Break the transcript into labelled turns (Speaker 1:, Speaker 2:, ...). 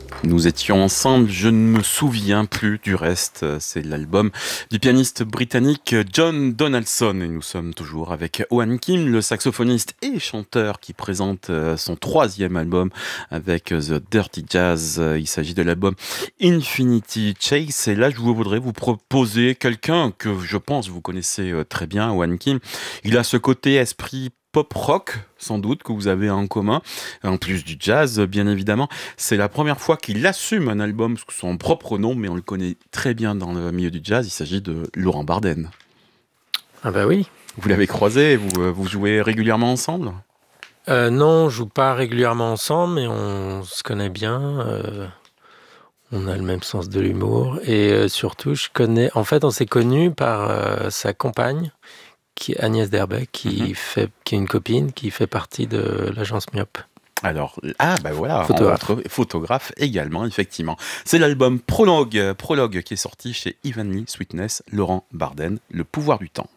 Speaker 1: Nous étions ensemble, je ne me souviens plus du reste. C'est l'album du pianiste britannique John Donaldson et nous sommes toujours avec Owen Kim, le saxophoniste et chanteur qui présente son troisième album avec The Dirty Jazz. Il s'agit de l'album Infinity Chase et là je voudrais vous proposer quelqu'un que je pense vous connaissez très bien, Owen Kim. Il a ce côté esprit pop rock, sans doute, que vous avez en commun, en plus du jazz, bien évidemment. C'est la première fois qu'il assume un album sous son propre nom, mais on le connaît très bien dans le milieu du jazz. Il s'agit de Laurent Barden.
Speaker 2: Ah bah oui.
Speaker 1: Vous l'avez croisé, vous jouez régulièrement ensemble ?
Speaker 2: Non, on joue pas régulièrement ensemble, mais on se connaît bien. On a le même sens de l'humour. Et surtout, En fait, on s'est connus par sa compagne, qui est Agnès Derbeck, qui est une copine, qui fait partie de l'agence Myope.
Speaker 1: Alors, bah voilà, photographe également, effectivement. C'est l'album Prologue qui est sorti chez Evenly Sweetness, Laurent Barden, Le pouvoir du temps.